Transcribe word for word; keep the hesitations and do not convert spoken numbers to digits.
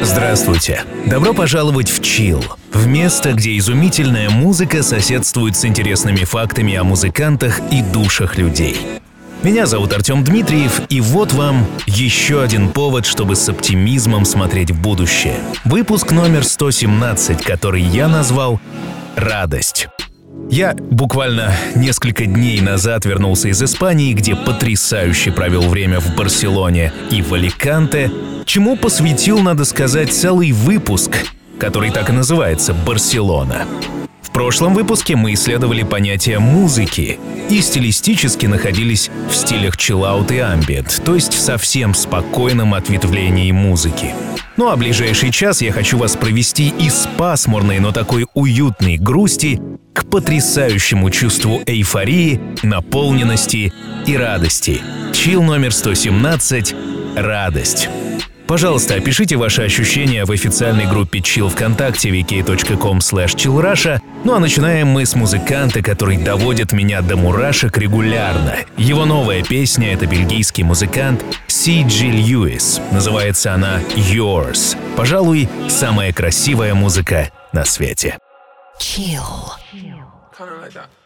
Здравствуйте! Добро пожаловать в Chill, в место, где изумительная музыка соседствует с интересными фактами о музыкантах и душах людей. Меня зовут Артем Дмитриев, и вот вам еще один повод, чтобы с оптимизмом смотреть в будущее. Выпуск номер сто семнадцать, который я назвал «Радость». Я буквально несколько дней назад вернулся из Испании, где потрясающе провел время в Барселоне и в Аликанте, чему посвятил, надо сказать, целый выпуск, который так и называется «Барселона». В прошлом выпуске мы исследовали понятие музыки и стилистически находились в стилях чиллаут и амбиент, то есть в совсем спокойном ответвлении музыки. Ну а ближайший час я хочу вас провести из пасмурной, но такой уютной грусти к потрясающему чувству эйфории, наполненности и радости. Chill номер сто семнадцать «Радость». Пожалуйста, опишите ваши ощущения в официальной группе Chill ВКонтакте ви кей точка ком слэш чилл раша. Ну а начинаем мы с музыканта, который доводит меня до мурашек регулярно. Его новая песня — это бельгийский музыкант Си Джи Льюис. Называется она «Yours». Пожалуй, самая красивая музыка на свете. Chill. Kind of like that.